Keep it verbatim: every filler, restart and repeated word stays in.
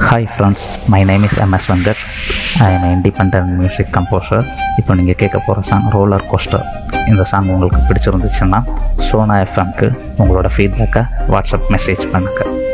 Hi friends, my name is M S Venkat. I am an independent music composer. இப்போ நீங்கள் கேட்க போகிற song roller coaster. இந்த song உங்களுக்கு பிடிச்சிருந்துச்சுன்னா சோனா எஃப்எம்க்கு உங்களோட ஃபீட்பேக்கை வாட்ஸ்அப் மெசேஜ் பண்ணுங்கள்.